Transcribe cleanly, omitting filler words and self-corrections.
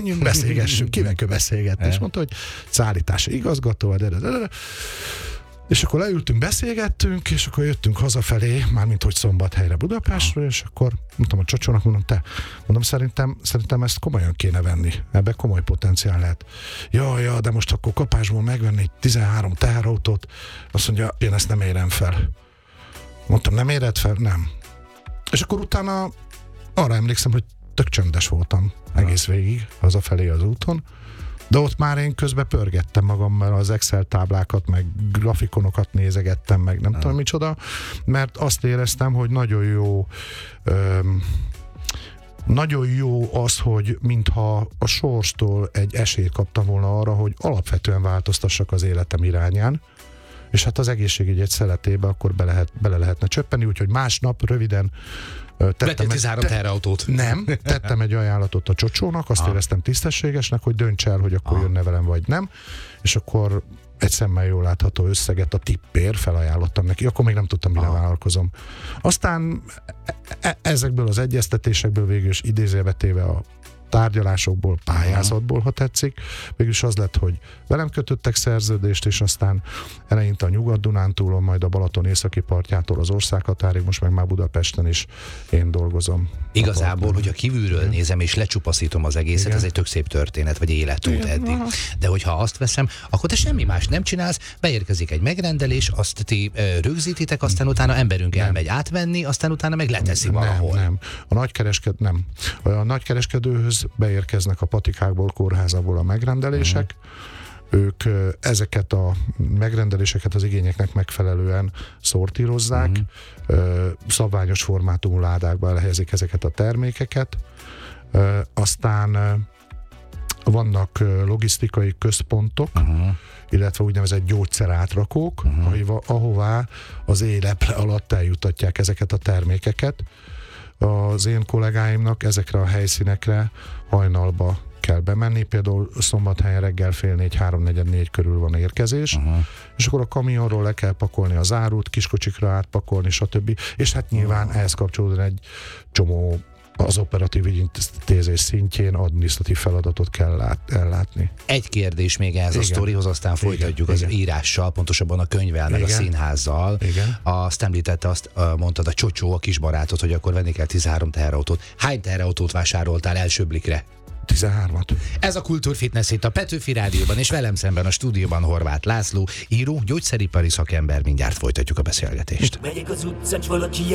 menjünk, beszélgessünk, kivel kell beszélgetni. És mondta, hogy szállítási igazgató, és akkor leültünk, beszélgettünk, és akkor jöttünk hazafelé, mármint hogy Szombathelyre, Budapestre, és akkor mondtam a Csocsónak, mondom, szerintem ezt komolyan kéne venni. Ebben komoly potenciál lehet. Ja, de most akkor kapásból megvenni 13 teherautót, azt mondja, én ezt nem érem fel. Mondtam, nem éred fel? Nem. És akkor utána arra emlékszem, hogy tök csöndes voltam egész végig, hazafelé az úton, de ott már én közben pörgettem magammal az Excel táblákat, meg grafikonokat nézegettem, meg nem tudom micsoda, mert azt éreztem, hogy nagyon jó az, hogy mintha a sorstól egy esélyt kaptam volna arra, hogy alapvetően változtassak az életem irányán, és hát az egészségügy egy szeletébe akkor bele lehetne csöppeni, úgyhogy másnap röviden vettél 13 teherautót. Nem, tettem egy ajánlatot a Csocsónak, azt éreztem tisztességesnek, hogy dönts el, hogy akkor jönne velem, vagy nem, és akkor egy szemmel jól látható összeget a tippér felajánlottam neki, akkor még nem tudtam, mire vállalkozom. Aztán ezekből az egyeztetésekből végül is idézőjelbe téve a tárgyalásokból, pályázatból, ha tetszik. Végülis az lett, hogy velem kötöttek szerződést, és aztán eleinte a Nyugat-Dunántúlon, majd a Balaton északi partjától az országhatárig, most meg már Budapesten is én dolgozom. Igazából, hogyha kívülről nézem és lecsupaszítom az egészet, Igen. ez egy tök szép történet, vagy életút Igen. eddig. De hogyha azt veszem, akkor te semmi más nem csinálsz, beérkezik egy megrendelés, azt ti rögzítitek, aztán utána emberünk elmegy átvenni, aztán utána meg leteszi valahol. Nem. A nagykereskedőhöz beérkeznek a patikákból, kórházából a megrendelések. Ők ezeket a megrendeléseket az igényeknek megfelelően szortírozzák, szabványos formátumú ládákba elhelyezik ezeket a termékeket. Aztán vannak logisztikai központok, illetve úgynevezett gyógyszerátrakók, ahová az éjleple alatt eljutatják ezeket a termékeket. Az én kollégáimnak ezekre a helyszínekre hajnalba kell bemenni, például Szombathelyen reggel 3:30, 3:44 körül van érkezés, és akkor a kamionról le kell pakolni az árut, kiskocsikra átpakolni, stb. És hát nyilván ehhez kapcsolódóan egy csomó az operatív ügyintézés szintjén adminisztratív feladatot kell ellátni. Egy kérdés még ehhez a sztorihoz, aztán folytatjuk az írással, pontosabban a könyvvel, meg a színházzal. Igen. Azt említette, azt mondtad a Csocsó, a kisbarátot, hogy akkor venni kell 13 teherautót. Hány teherautót vásároltál első blikre? 13-at. Ez a Kultúrfitness itt a Petőfi Rádióban, és velem szemben a stúdióban Horváth László, író, gyógyszeripari szakember. Mindjárt folytatjuk a beszélgetést. Megyek az utcán, s valaki